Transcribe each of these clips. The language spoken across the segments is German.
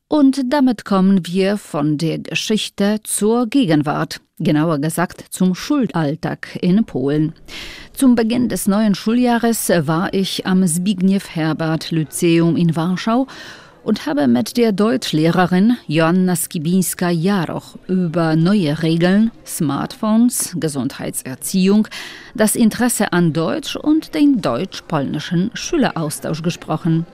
Und damit kommen wir von der Geschichte zur Gegenwart, genauer gesagt zum Schulalltag in Polen. Zum Beginn des neuen Schuljahres war ich am Zbigniew-Herbert-Lyzeum in Warschau und habe mit der Deutschlehrerin Joanna Skibińska-Jaroch über neue Regeln, Smartphones, Gesundheitserziehung, das Interesse an Deutsch und den deutsch-polnischen Schüleraustausch gesprochen.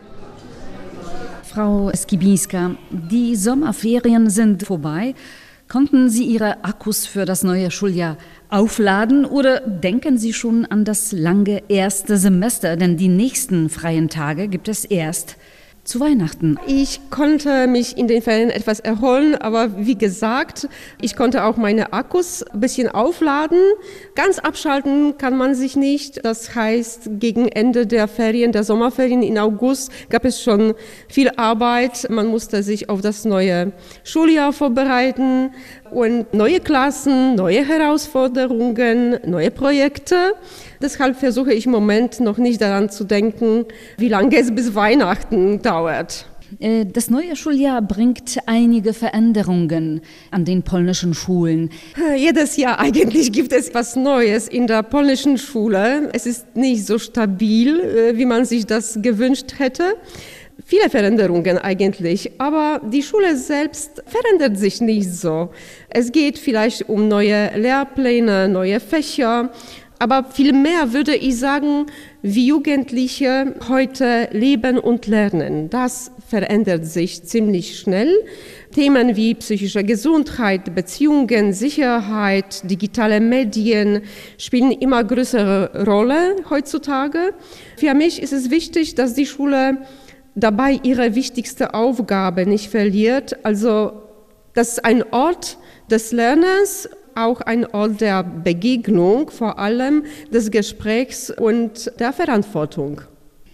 Frau Skibińska, die Sommerferien sind vorbei. Konnten Sie Ihre Akkus für das neue Schuljahr aufladen oder denken Sie schon an das lange erste Semester? Denn die nächsten freien Tage gibt es erst zu Weihnachten. Ich konnte mich in den Ferien etwas erholen, aber wie gesagt, ich konnte auch meine Akkus ein bisschen aufladen. Ganz abschalten kann man sich nicht. Das heißt, gegen Ende der Ferien, der Sommerferien in August, gab es schon viel Arbeit. Man musste sich auf das neue Schuljahr vorbereiten und neue Klassen, neue Herausforderungen, neue Projekte. Deshalb versuche ich im Moment noch nicht daran zu denken, wie lange es bis Weihnachten dauert. Das neue Schuljahr bringt einige Veränderungen an den polnischen Schulen. Jedes Jahr eigentlich gibt es was Neues in der polnischen Schule. Es ist nicht so stabil, wie man sich das gewünscht hätte. Viele Veränderungen eigentlich, aber die Schule selbst verändert sich nicht so. Es geht vielleicht um neue Lehrpläne, neue Fächer, aber vielmehr würde ich sagen, wie Jugendliche heute leben und lernen. Das verändert sich ziemlich schnell. Themen wie psychische Gesundheit, Beziehungen, Sicherheit, digitale Medien spielen immer größere Rolle heutzutage. Für mich ist es wichtig, dass die Schule dabei ihre wichtigste Aufgabe nicht verliert. Also, das ist ein Ort des Lernens, auch ein Ort der Begegnung, vor allem des Gesprächs und der Verantwortung.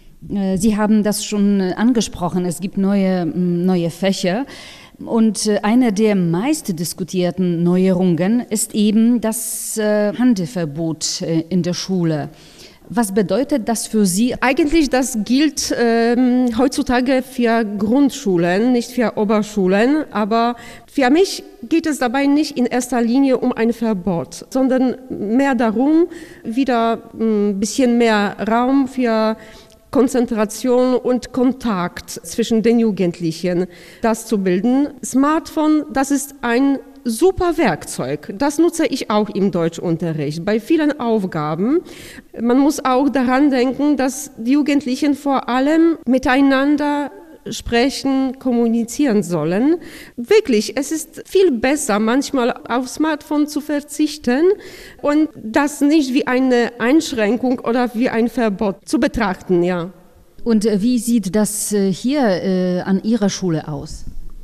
Sie haben das schon angesprochen, es gibt neue Fächer. Und eine der meist diskutierten Neuerungen ist eben das Handyverbot in der Schule. Was bedeutet das für Sie? Eigentlich das gilt heutzutage für Grundschulen, nicht für Oberschulen. Aber für mich geht es dabei nicht in erster Linie um ein Verbot, sondern mehr darum, wieder ein bisschen mehr Raum für Konzentration und Kontakt zwischen den Jugendlichen, das zu bilden. Smartphone, das ist ein super Werkzeug. Das nutze ich auch im Deutschunterricht bei vielen Aufgaben. Man muss auch daran denken, dass die Jugendlichen vor allem miteinander sprechen, kommunizieren sollen. Wirklich, es ist viel besser, manchmal auf Smartphone zu verzichten und das nicht wie eine Einschränkung oder wie ein Verbot zu betrachten, ja. Und wie sieht das hier an Ihrer Schule aus?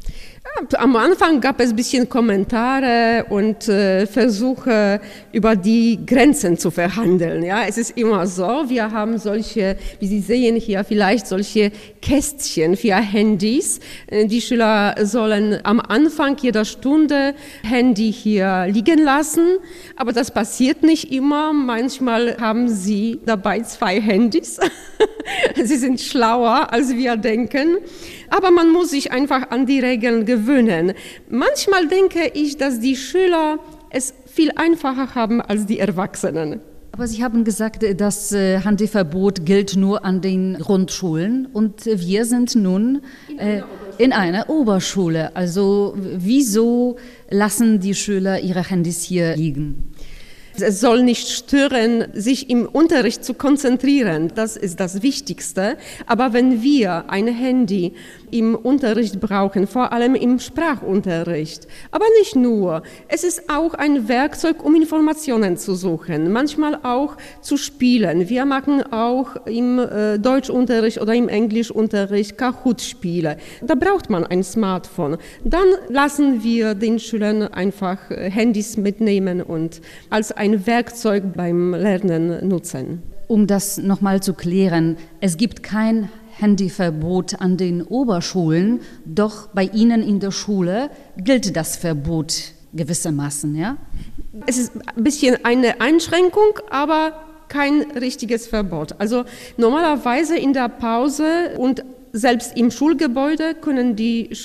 Am Anfang gab es ein bisschen Kommentare und Versuche, über die Grenzen zu verhandeln. Ja, es ist immer so, wir haben solche, wie Sie sehen hier, vielleicht solche Kästchen für Handys. Die Schüler sollen am Anfang jeder Stunde Handy hier liegen lassen, aber das passiert nicht immer. Manchmal haben sie dabei 2 Handys. Sie sind schlauer, als wir denken. Aber man muss sich einfach an die Regeln gewöhnen. Manchmal denke ich, dass die Schüler es viel einfacher haben als die Erwachsenen. Aber Sie haben gesagt, das Handyverbot gilt nur an den Grundschulen und wir sind nun in einer Oberschule. Also wieso lassen die Schüler ihre Handys hier liegen? Es soll nicht stören, sich im Unterricht zu konzentrieren. Das ist das Wichtigste. Aber wenn wir ein Handy im Unterricht brauchen, vor allem im Sprachunterricht, aber nicht nur. Es ist auch ein Werkzeug, um Informationen zu suchen, manchmal auch zu spielen. Wir machen auch im Deutschunterricht oder im Englischunterricht Kahoot-Spiele. Da braucht man ein Smartphone. Dann lassen wir den Schülern einfach Handys mitnehmen und als ein Werkzeug beim Lernen nutzen. Um das nochmal zu klären, es gibt kein Handyverbot an den Oberschulen, doch bei Ihnen in der Schule gilt das Verbot gewissermaßen, ja? Es ist ein bisschen eine Einschränkung, aber kein richtiges Verbot. Also normalerweise in der Pause und selbst im Schulgebäude können die